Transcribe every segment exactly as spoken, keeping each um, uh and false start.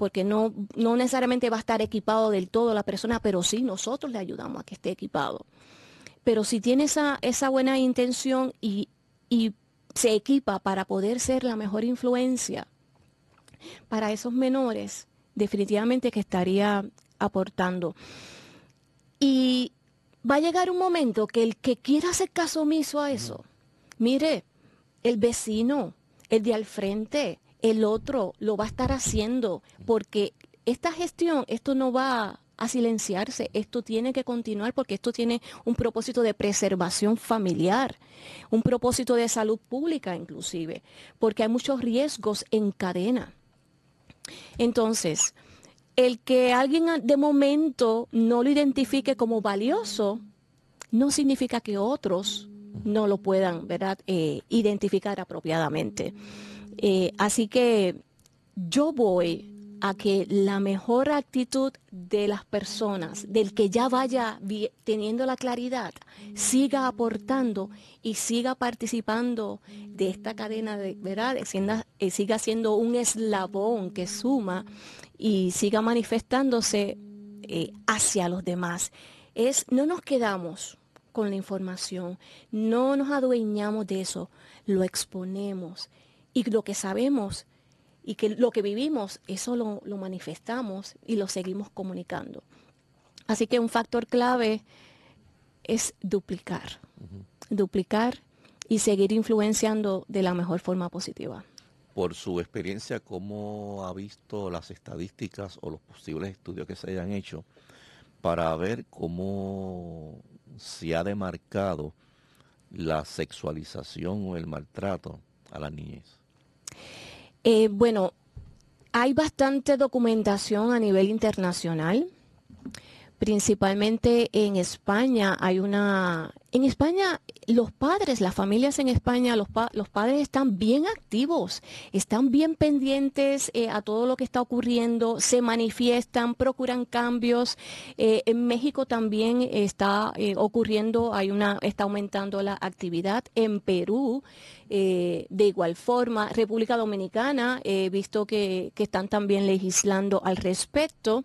porque no, no necesariamente va a estar equipado del todo la persona, pero sí nosotros le ayudamos a que esté equipado. Pero si tiene esa, esa buena intención y, y se equipa para poder ser la mejor influencia para esos menores, definitivamente que estaría aportando. Y va a llegar un momento que el que quiera hacer caso omiso a eso, mire, el vecino, el de al frente, el otro, lo va a estar haciendo, porque esta gestión, esto no va a silenciarse, esto tiene que continuar porque esto tiene un propósito de preservación familiar, un propósito de salud pública inclusive, porque hay muchos riesgos en cadena. Entonces, el que alguien de momento no lo identifique como valioso, no significa que otros no lo puedan, ¿verdad?, eh, identificar apropiadamente. Eh, así que yo voy a que la mejor actitud de las personas, del que ya vaya teniendo la claridad, siga aportando y siga participando de esta cadena, de, ¿verdad?, siendo, eh, siga siendo un eslabón que suma y siga manifestándose eh, hacia los demás. Es, no nos quedamos con la información, no nos adueñamos de eso, lo exponemos y lo que sabemos y que lo que vivimos, eso lo, lo manifestamos y lo seguimos comunicando. Así que un factor clave es duplicar, uh-huh. duplicar y seguir influenciando de la mejor forma positiva. Por su experiencia, ¿cómo ha visto las estadísticas o los posibles estudios que se hayan hecho para ver cómo se ha demarcado la sexualización o el maltrato a la niñez? Eh, bueno, hay bastante documentación a nivel internacional, principalmente en España. Hay una, en España los padres, las familias en España, los, pa, los padres están bien activos, están bien pendientes eh, a todo lo que está ocurriendo, se manifiestan, procuran cambios. Eh, en México también está eh, ocurriendo, hay una, está aumentando la actividad. En Perú, eh, de igual forma, República Dominicana, he visto que, que están también legislando al respecto.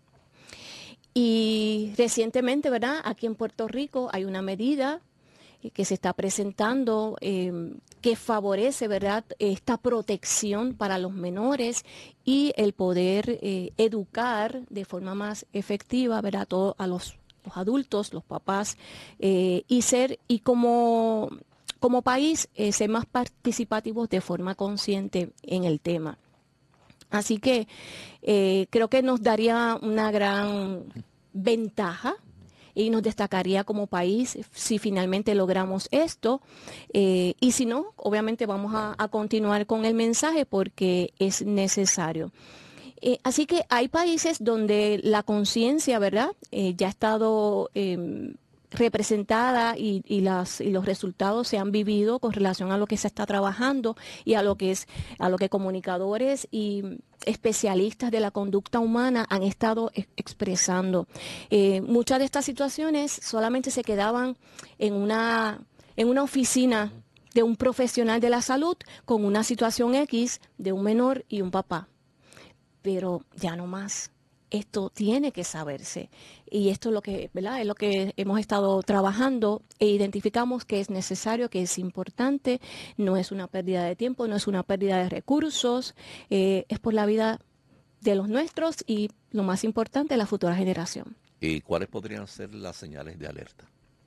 Y recientemente, ¿verdad?, aquí en Puerto Rico hay una medida que se está presentando eh, que favorece, ¿verdad?, esta protección para los menores y el poder eh, educar de forma más efectiva, ¿verdad?, a, todo, a los, los adultos, los papás, eh, y ser, y como, como país, eh, ser más participativos de forma consciente en el tema. Así que eh, creo que nos daría una gran ventaja y nos destacaría como país si finalmente logramos esto. Eh, y si no, obviamente vamos a, a continuar con el mensaje porque es necesario. Eh, así que hay países donde la conciencia, ¿verdad?, eh, ya ha estado Eh, representada y, y, las, y los resultados se han vivido con relación a lo que se está trabajando y a lo que es a lo que comunicadores y especialistas de la conducta humana han estado ex expresando. Eh, muchas de estas situaciones solamente se quedaban en una, en una oficina de un profesional de la salud con una situación X de un menor y un papá. Pero ya no más. Esto tiene que saberse y esto es lo que, ¿verdad?, es lo que hemos estado trabajando e identificamos que es necesario, que es importante, no es una pérdida de tiempo, no es una pérdida de recursos, eh, es por la vida de los nuestros y lo más importante, la futura generación. ¿Y cuáles podrían ser las señales de alerta?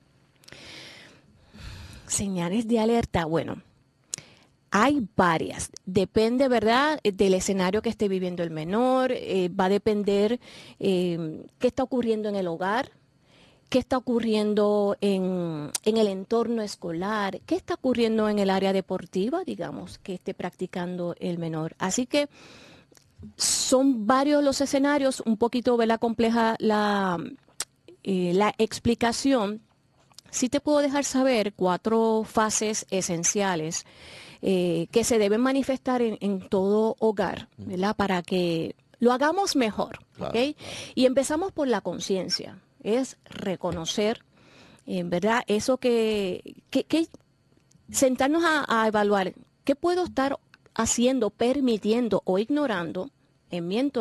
Señales de alerta, bueno. Hay varias, depende, ¿verdad?, del escenario que esté viviendo el menor, eh, va a depender eh, qué está ocurriendo en el hogar, qué está ocurriendo en, en el entorno escolar, qué está ocurriendo en el área deportiva, digamos, que esté practicando el menor. Así que son varios los escenarios, un poquito, ¿verdad?, compleja la, eh, la explicación. Sí te puedo dejar saber cuatro fases esenciales Eh, que se deben manifestar en, en todo hogar, ¿verdad?, para que lo hagamos mejor, claro, ¿ok? Claro. Y empezamos por la conciencia, es reconocer, eh, ¿verdad?, eso que, que, que sentarnos a, a evaluar, ¿qué puedo estar haciendo, permitiendo o ignorando en mi entorno